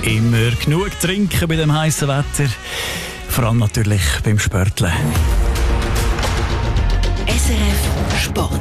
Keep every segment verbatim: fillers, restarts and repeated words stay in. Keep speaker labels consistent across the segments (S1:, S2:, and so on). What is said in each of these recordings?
S1: Immer genug trinken bei dem heißen Wetter. Vor allem natürlich beim Sporteln.
S2: S R F Sport.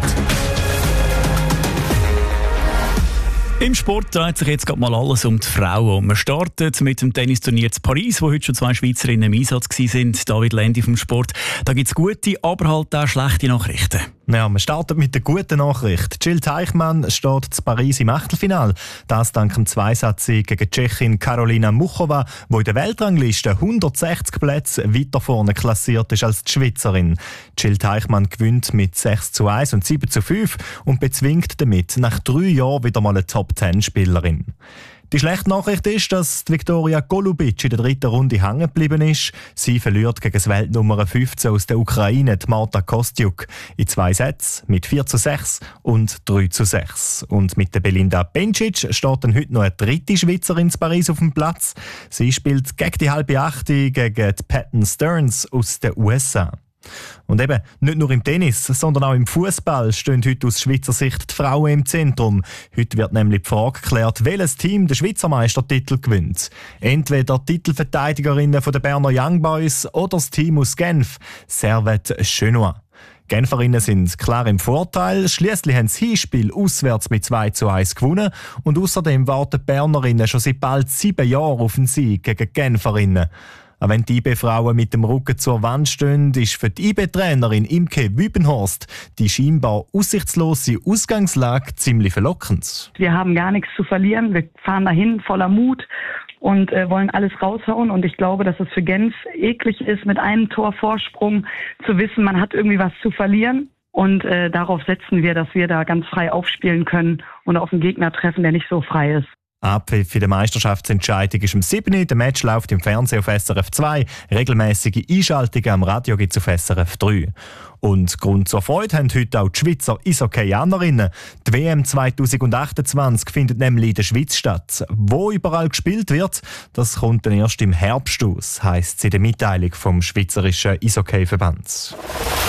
S1: Im Sport dreht sich jetzt gerade mal alles um die Frauen. Wir starten mit dem Tennisturnier in Paris, wo heute schon zwei Schweizerinnen im Einsatz waren. David Lendi vom Sport. Da gibt es gute, aber halt auch schlechte Nachrichten.
S3: Ja, wir starten mit der guten Nachricht. Jill Teichmann steht in Paris im Achtelfinale. Das dank dem Zweisatz-Sieg gegen die Tschechin Karolina Muchova, die in der Weltrangliste hundertsechzig Plätze weiter vorne klassiert ist als die Schweizerin. Jill Teichmann gewinnt mit sechs zu eins und sieben zu fünf und bezwingt damit nach drei Jahren wieder mal eine Top-Zehn-Spielerin. Die schlechte Nachricht ist, dass Viktoria Golubic in der dritten Runde hängen geblieben ist. Sie verliert gegen das Weltnummer fünfzehn aus der Ukraine, die Marta Kostyuk, in zwei Sätzen mit vier zu sechs und drei zu sechs. Und mit der Belinda Bencic steht dann heute noch eine dritte Schweizerin in Paris auf dem Platz. Sie spielt gegen die halbe Achte gegen die Patton Stearns aus den U S A. Und eben, nicht nur im Tennis, sondern auch im Fußball stehen heute aus Schweizer Sicht die Frauen im Zentrum. Heute wird nämlich die Frage geklärt, welches Team den Schweizer Meistertitel gewinnt. Entweder die Titelverteidigerinnen der Berner Young Boys oder das Team aus Genf, Servette Genoa. Genferinnen sind klar im Vorteil. Schliesslich haben sie das Hinspiel auswärts mit zwei zu eins gewonnen. Und außerdem warten die Bernerinnen schon seit bald sieben Jahren auf den Sieg gegen die Genferinnen. Auch wenn die I B-Frauen mit dem Rücken zur Wand stehen, ist für die I B-Trainerin Imke Wübenhorst die scheinbar aussichtslose Ausgangslage ziemlich verlockend.
S4: Wir haben gar nichts zu verlieren. Wir fahren dahin voller Mut und äh, wollen alles raushauen. Und ich glaube, dass es für Genf eklig ist, mit einem Tor Vorsprung zu wissen, man hat irgendwie was zu verlieren. Und äh, darauf setzen wir, dass wir da ganz frei aufspielen können und auf einen Gegner treffen, der nicht so frei ist.
S3: Abpfiff für die Meisterschaftsentscheidung ist um sieben Uhr. Der Match läuft im Fernsehen auf S R F zwei. Regelmäßige Einschaltungen am Radio gibt es auf S R F drei. Und Grund zur Freude haben heute auch die Schweizer Eishockeyanerinnen. Die W M zwanzig achtundzwanzig findet nämlich in der Schweiz statt. Wo überall gespielt wird, das kommt dann erst im Herbst aus, heisst es in der Mitteilung vom Schweizerischen Eishockeyverband.